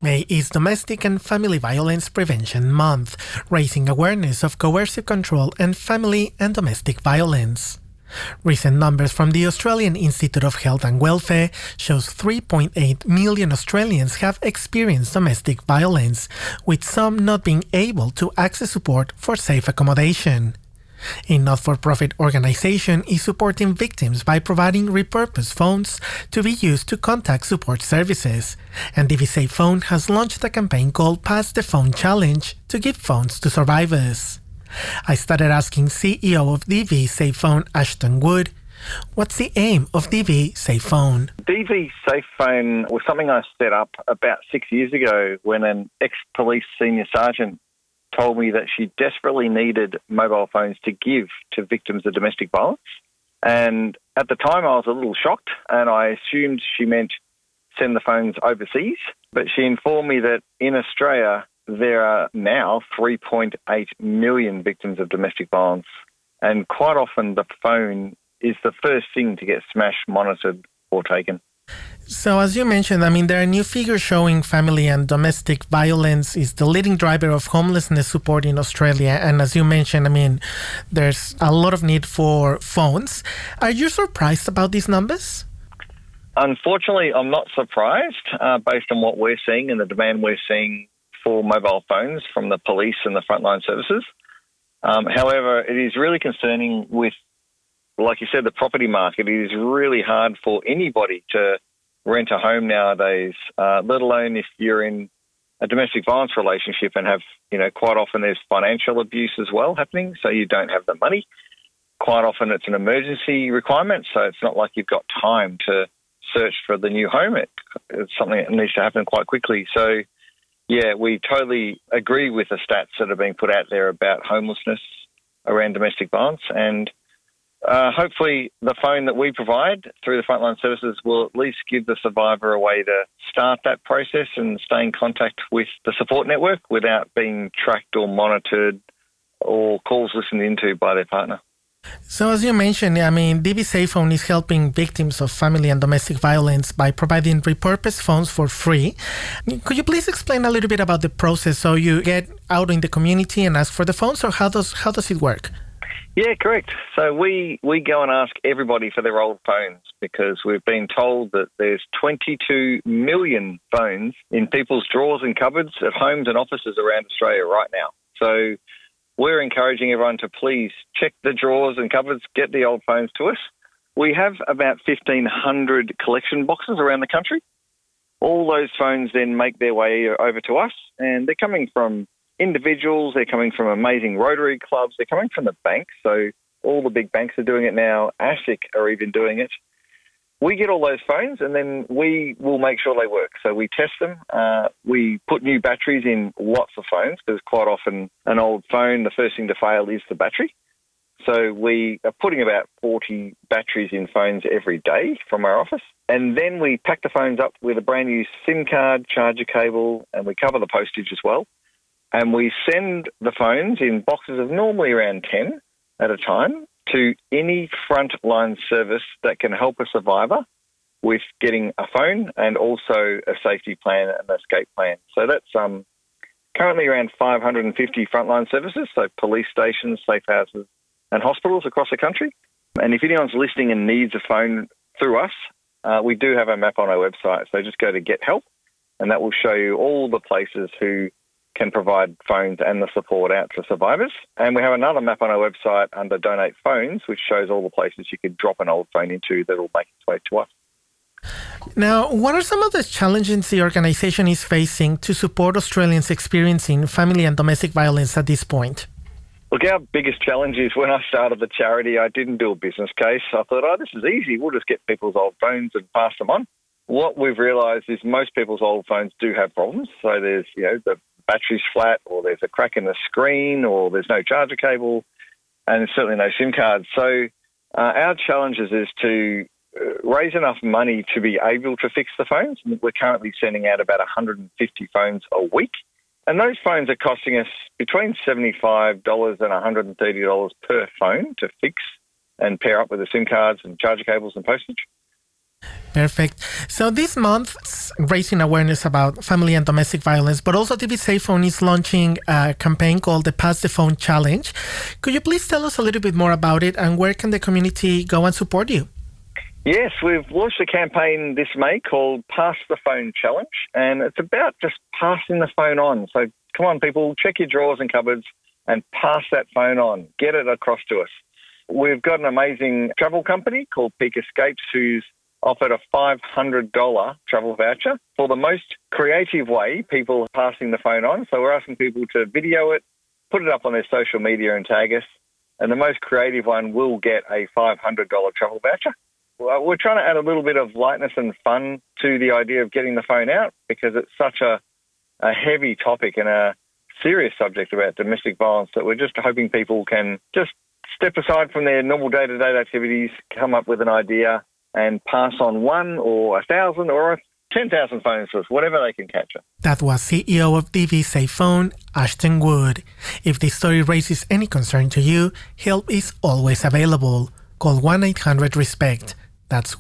May is Domestic and Family Violence Prevention Month, raising awareness of coercive control and family and domestic violence. Recent numbers from the Australian Institute of Health and Welfare shows 3.8 million Australians have experienced domestic violence, with some not being able to access support for safe accommodation. A not-for-profit organization is supporting victims by providing repurposed phones to be used to contact support services, and DV Phone has launched a campaign called Pass the Phone Challenge to give phones to survivors. I started asking CEO of DV Safe Phone, Ashton Wood, what's the aim of DV Safe Phone? DV Safe Phone was something I set up about 6 years ago when an ex-police senior sergeant told me that she desperately needed mobile phones to give to victims of domestic violence. And at the time I was a little shocked and I assumed she meant send the phones overseas. But she informed me that in Australia there are now 3.8 million victims of domestic violence. And quite often the phone is the first thing to get smashed, monitored or taken. So as you mentioned, there are new figures showing family and domestic violence is the leading driver of homelessness support in Australia. And as you mentioned, there's a lot of need for phones. Are you surprised about these numbers? Unfortunately, I'm not surprised based on what we're seeing and the demand we're seeing for mobile phones from the police and the frontline services. However, it is really concerning with, like you said, the property market. It is really hard for anybody to rent a home nowadays, let alone if you're in a domestic violence relationship and have, quite often there's financial abuse as well happening, so you don't have the money. Quite often it's an emergency requirement, so it's not like you've got time to search for the new home. It's something that needs to happen quite quickly. So, yeah, we totally agree with the stats that are being put out there about homelessness around domestic violence, and hopefully the phone that we provide through the frontline services will at least give the survivor a way to start that process and stay in contact with the support network without being tracked or monitored or calls listened into by their partner. So as you mentioned, DV Safe Phone is helping victims of family and domestic violence by providing repurposed phones for free. Could you please explain a little bit about the process? So you get out in the community and ask for the phones, or how does it work? Yeah, correct. So we go and ask everybody for their old phones because we've been told that there's 22 million phones in people's drawers and cupboards at homes and offices around Australia right now. So we're encouraging everyone to please check the drawers and cupboards, get the old phones to us. We have about 1,500 collection boxes around the country. All those phones then make their way over to us, and they're coming from individuals, they're coming from amazing Rotary clubs, they're coming from the banks. So all the big banks are doing it now. ASIC are even doing it. We get all those phones and then we will make sure they work. So we test them. We put new batteries in lots of phones because quite often an old phone, the first thing to fail is the battery. So we are putting about 40 batteries in phones every day from our office. And then we pack the phones up with a brand new SIM card, charger cable, and we cover the postage as well. And we send the phones in boxes of normally around 10 at a time to any frontline service that can help a survivor with getting a phone and also a safety plan and an escape plan. So that's currently around 550 frontline services, so police stations, safe houses and hospitals across the country. And if anyone's listening and needs a phone through us, we do have a map on our website. So just go to Get Help and that will show you all the places who can provide phones and the support out to survivors. And we have another map on our website under Donate Phones, which shows all the places you could drop an old phone into that will make its way to us. Now, what are some of the challenges the organisation is facing to support Australians experiencing family and domestic violence at this point? Look, our biggest challenge is when I started the charity, I didn't do a business case. I thought, this is easy. We'll just get people's old phones and pass them on. What we've realised is most people's old phones do have problems. So there's, the battery's flat, or there's a crack in the screen, or there's no charger cable, and there's certainly no SIM card. So our challenge is to raise enough money to be able to fix the phones. We're currently sending out about 150 phones a week, and those phones are costing us between $75 and $130 per phone to fix and pair up with the SIM cards and charger cables and postage. Perfect. So this month, raising awareness about family and domestic violence, but also TV Safe Phone is launching a campaign called the Pass the Phone Challenge. Could you please tell us a little bit more about it, and where can the community go and support you? Yes, we've launched a campaign this May called Pass the Phone Challenge, and it's about just passing the phone on. So come on, people, check your drawers and cupboards and pass that phone on. Get it across to us. We've got an amazing travel company called Peak Escapes who's offered a $500 travel voucher for the most creative way people are passing the phone on. So we're asking people to video it, put it up on their social media and tag us, and the most creative one will get a $500 travel voucher. We're trying to add a little bit of lightness and fun to the idea of getting the phone out because it's such a heavy topic and a serious subject about domestic violence that we're just hoping people can just step aside from their normal day-to-day activities, come up with an idea and pass on 1 or 1,000 or 10,000 phones to us, whatever they can capture. That was CEO of TV Safe Phone, Ashton Wood. If this story raises any concern to you, help is always available. Call 1-800-RESPECT. That's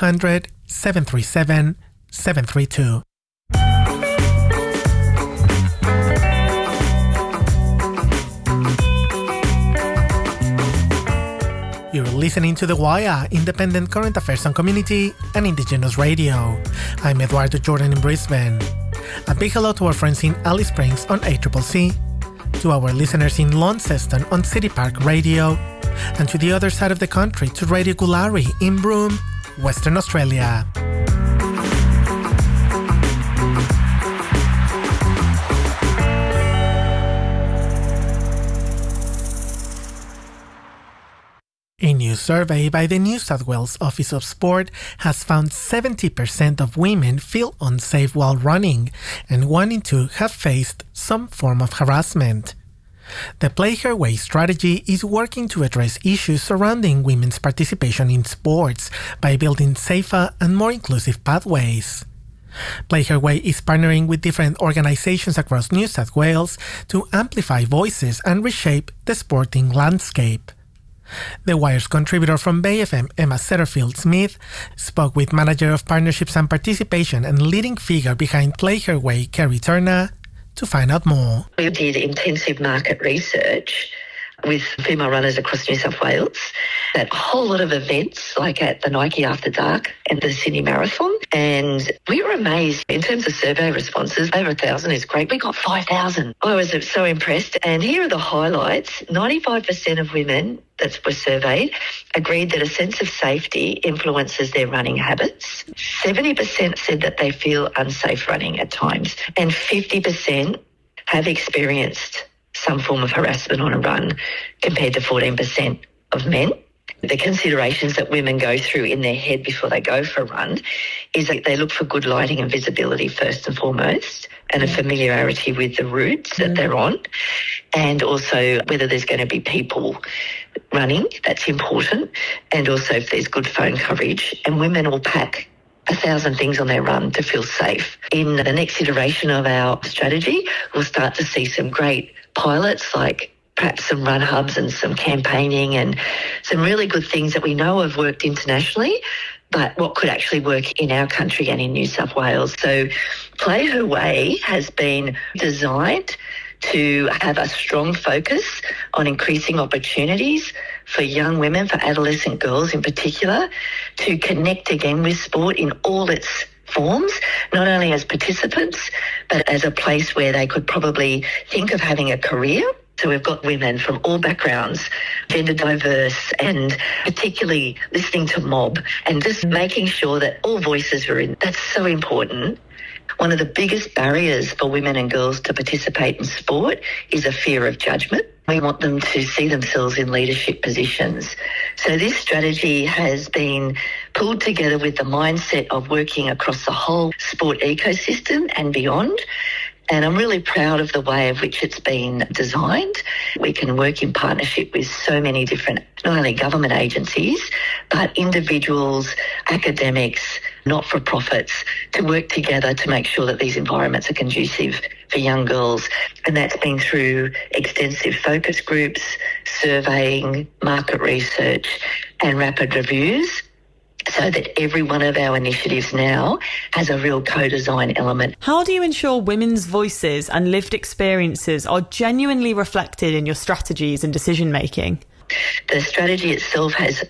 1-800-737-732. You're listening to The Wire, independent current affairs on community and Indigenous radio. I'm Eduardo Jordan in Brisbane. A big hello to our friends in Alice Springs on ACCC, to our listeners in Launceston on City Park Radio, and to the other side of the country to Radio Gulari in Broome, Western Australia. A new survey by the New South Wales Office of Sport has found 70% of women feel unsafe while running, and 1 in 2 have faced some form of harassment. The Play Her Way strategy is working to address issues surrounding women's participation in sports by building safer and more inclusive pathways. Play Her Way is partnering with different organizations across New South Wales to amplify voices and reshape the sporting landscape. The Wire's contributor from Bay FM, Emma Setterfield-Smith, spoke with Manager of Partnerships and Participation and leading figure behind Play Her Way, Kerry Turner, to find out more. We did intensive market research with female runners across New South Wales at a whole lot of events like at the Nike After Dark and the Sydney Marathon, and we were amazed in terms of survey responses. Over 1,000 is great. We got 5,000. I was so impressed, and here are the highlights. 95% of women that were surveyed agreed that a sense of safety influences their running habits. 70% said that they feel unsafe running at times, and 50% have experienced some form of harassment on a run, compared to 14% of men. The considerations that women go through in their head before they go for a run is that they look for good lighting and visibility first and foremost, and a familiarity with the routes that they're on, and also whether there's going to be people running, that's important, and also if there's good phone coverage. And women will pack 1,000 things on their run to feel safe. In the next iteration of our strategy, we'll start to see some great pilots, like perhaps some run hubs and some campaigning and some really good things that we know have worked internationally, but what could actually work in our country and in New South Wales. So Play Her Way has been designed to have a strong focus on increasing opportunities for young women, for adolescent girls in particular, to connect again with sport in all its forms, not only as participants, but as a place where they could probably think of having a career. So we've got women from all backgrounds, gender diverse, and particularly listening to Mob and just making sure that all voices are in. That's so important. One of the biggest barriers for women and girls to participate in sport is a fear of judgment. We want them to see themselves in leadership positions. So this strategy has been pulled together with the mindset of working across the whole sport ecosystem and beyond. And I'm really proud of the way of which it's been designed. We can work in partnership with so many different, not only government agencies, but individuals, academics, not-for-profits, to work together to make sure that these environments are conducive for young girls. And that's been through extensive focus groups, surveying, market research, and rapid reviews. so that every one of our initiatives now has a real co-design element. How do you ensure women's voices and lived experiences are genuinely reflected in your strategies and decision making? The strategy itself has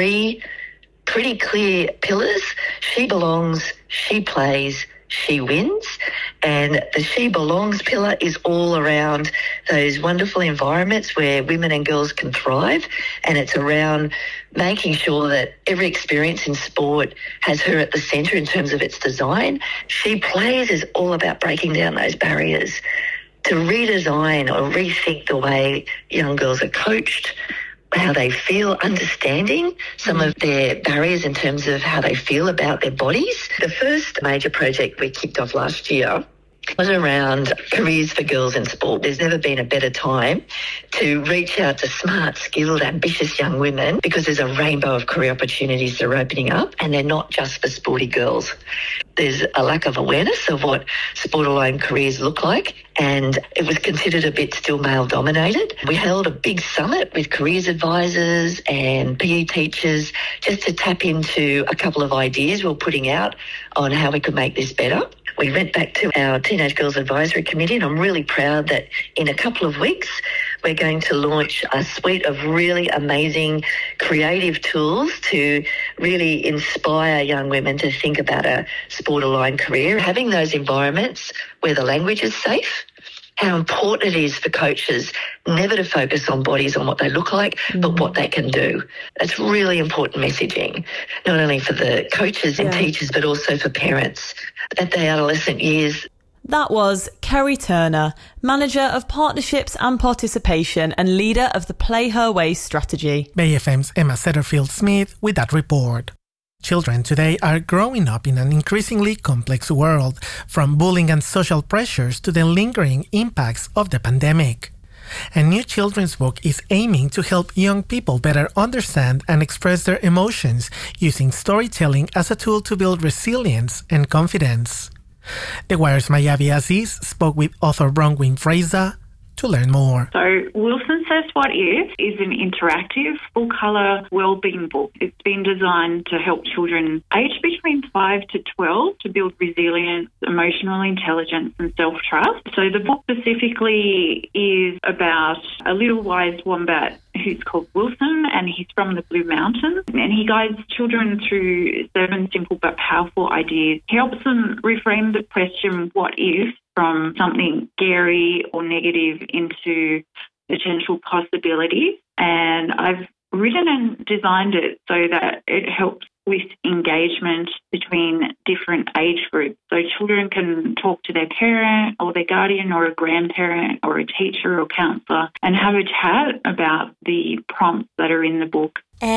3 pretty clear pillars. She belongs, she plays, she wins. And the She Belongs pillar is all around those wonderful environments where women and girls can thrive. And it's around making sure that every experience in sport has her at the centre in terms of its design. She Plays is all about breaking down those barriers to redesign or rethink the way young girls are coached, how they feel, understanding some of their barriers in terms of how they feel about their bodies. The first major project we kicked off last year was around careers for girls in sport. There's never been a better time to reach out to smart, skilled, ambitious young women because there's a rainbow of career opportunities that are opening up, and they're not just for sporty girls. There's a lack of awareness of what sport-aligned careers look like, and it was considered a bit still male-dominated. We held a big summit with careers advisors and PE teachers just to tap into a couple of ideas we're putting out on how we could make this better. We went back to our Teenage Girls Advisory Committee, and I'm really proud that in a couple of weeks we're going to launch a suite of really amazing creative tools to really inspire young women to think about a sport-aligned career. Having those environments where the language is safe, how important it is for coaches never to focus on bodies, on what they look like, but what they can do. That's really important messaging, not only for the coaches and teachers, but also for parents at the adolescent years. That was Kerry Turner, Manager of Partnerships and Participation and leader of the Play Her Way strategy. Bay FM's Emma Setterfield-Smith with that report. Children today are growing up in an increasingly complex world, from bullying and social pressures to the lingering impacts of the pandemic. A new children's book is aiming to help young people better understand and express their emotions, using storytelling as a tool to build resilience and confidence. The Wire's Mayavi Aziz spoke with author Bronwyn Fraser to learn more. So Wilson Says What If is an interactive, full-colour wellbeing book. It's been designed to help children aged between 5 to 12 to build resilience, emotional intelligence and self-trust. So the book specifically is about a little wise wombat who's called Wilson, and he's from the Blue Mountains, and he guides children through 7 simple but powerful ideas. He helps them reframe the question, what if, from something scary or negative into potential possibilities. And I've written and designed it so that it helps with engagement between different age groups. So children can talk to their parent or their guardian or a grandparent or a teacher or counsellor and have a chat about the prompts that are in the book.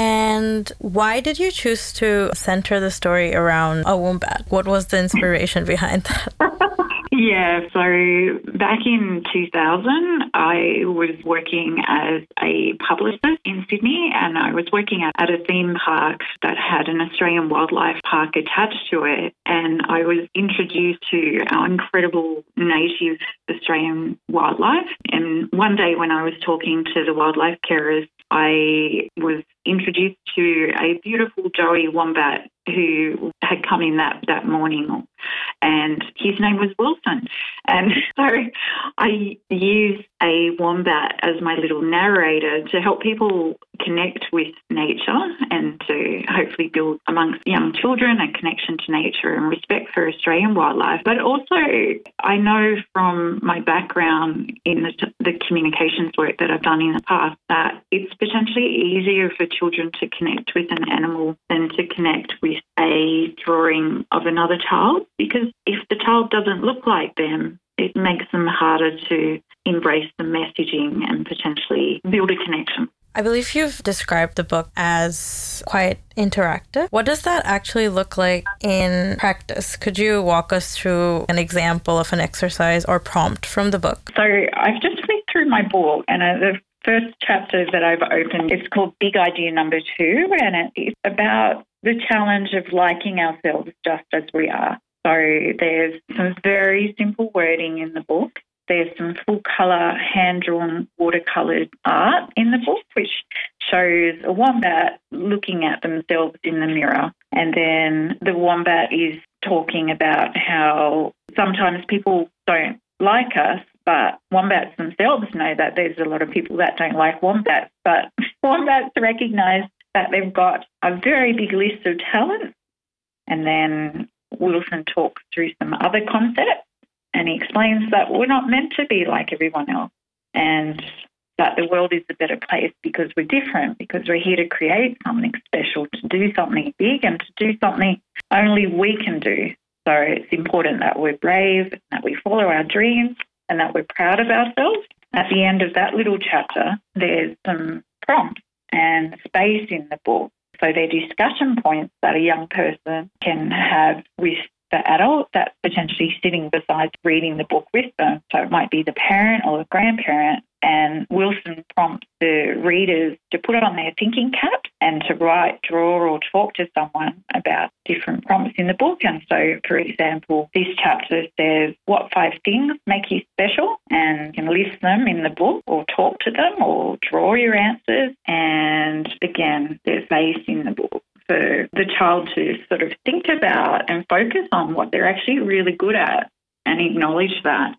And why did you choose to center the story around a wombat? What was the inspiration behind that? Yeah, so back in 2000, I was working as a publicist in Sydney, and I was working at a theme park that had an Australian wildlife park attached to it, and I was introduced to our incredible native Australian wildlife. And one day when I was talking to the wildlife carers, I was introduced to a beautiful Joey wombat who had come in that morning, and his name was Wilson. And so I used a wombat as my little narrator to help people connect with nature and to hopefully build amongst young children a connection to nature and respect for Australian wildlife. But also I know from my background in the communications work that I've done in the past that it's potentially easier for children to connect with an animal than to connect with a drawing of another child, because if the child doesn't look like them, it makes them harder to embrace the messaging and potentially build a connection. I believe you've described the book as quite interactive. What does that actually look like in practice? Could you walk us through an example of an exercise or prompt from the book? So I've just flipped through my book, and the first chapter that I've opened, it's called Big Idea Number 2, and it's about the challenge of liking ourselves just as we are. So there's some very simple wording in the book. there's some full colour, hand-drawn, watercoloured art in the book, which shows a wombat looking at themselves in the mirror. And then the wombat is talking about how sometimes people don't like us, but wombats themselves know that there's a lot of people that don't like wombats. But wombats recognise that they've got a very big list of talents. And then Wilson talks through some other concepts, and he explains that we're not meant to be like everyone else, and that the world is a better place because we're different, because we're here to create something special, to do something big and to do something only we can do. So it's important that we're brave, that we follow our dreams, and that we're proud of ourselves. At the end of that little chapter, there's some prompts and space in the book. So they're discussion points that a young person can have with the adult that's potentially sitting beside reading the book with them. So it might be the parent or the grandparent, and Wilson prompts the readers to put on their thinking caps and to write, draw or talk to someone about different prompts in the book. And so, for example, this chapter says, what 5 things make you special? And you can list them in the book or talk to them or draw your answers. And again, there's space in the book for the child to sort of think about and focus on what they're actually really good at and acknowledge that.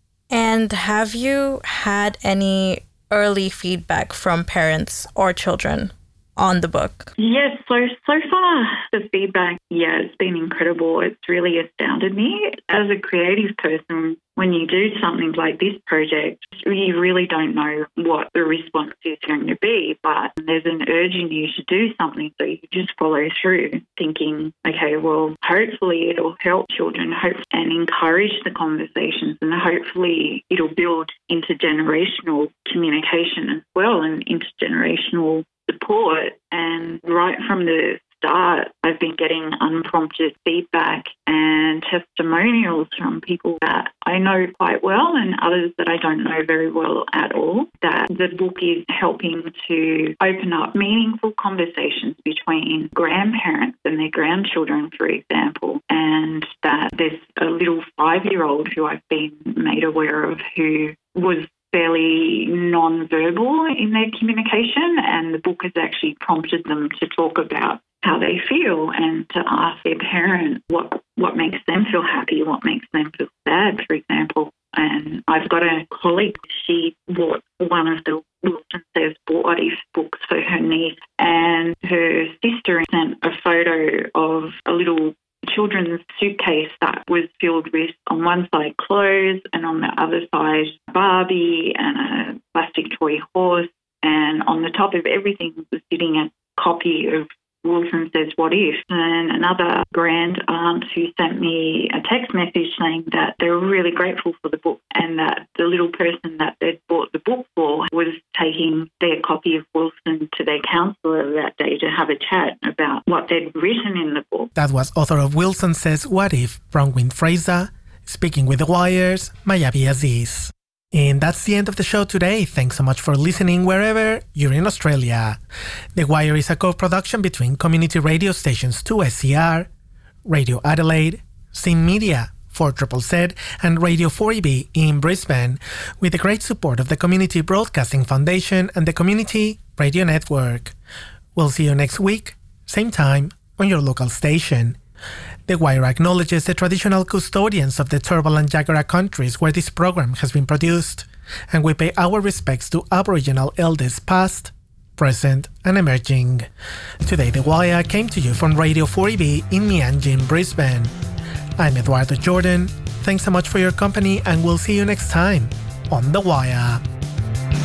And have you had any early feedback from parents or children on the book? Yes, so far the feedback, it's been incredible. It's really astounded me. As a creative person, when you do something like this project, you really don't know what the response is going to be, but there's an urge in you to do something, so you just follow through thinking, okay, well, hopefully it'll help children and encourage the conversations, and hopefully it'll build intergenerational communication as well and intergenerational support. And right from the start, I've been getting unprompted feedback and testimonials from people that I know quite well and others that I don't know very well at all, that the book is helping to open up meaningful conversations between grandparents and their grandchildren, for example, and that there's a little 5-year-old who I've been made aware of who was fairly non-verbal in their communication, and the book has actually prompted them to talk about how they feel and to ask their parent what makes them feel happy, what makes them feel sad, for example. And I've got a colleague, she bought one of the Wilson Says What If books for her niece, and her sister sent a photo of a little children's suitcase that was filled with, on one side, clothes, and on the other side, Barbie and a plastic toy horse. And on the top of everything was sitting a copy of Wilson Says What If. And another grand aunt who sent me a text message saying that they were really grateful for the book, and that the little person that they'd bought the book for was taking their copy of Wilson to their counsellor that day to have a chat about what they'd written in the book. That was author of Wilson Says What If, Bronwyn Fraser, speaking with The Wire's Mayabi Aziz. And that's the end of the show today. Thanks so much for listening wherever you're in Australia. The Wire is a co-production between community radio stations 2SER, Radio Adelaide, Syn Media, 4ZZZ, and Radio 4EB in Brisbane, with the great support of the Community Broadcasting Foundation and the Community Radio Network. We'll see you next week, same time, on your local station. The Wire acknowledges the traditional custodians of the Turrbal and Jagera countries where this program has been produced, and we pay our respects to Aboriginal elders past, present, and emerging. Today, The Wire came to you from Radio 4EB in Meanjin, Brisbane. I'm Eduardo Jordan. Thanks so much for your company, and we'll see you next time on The Wire.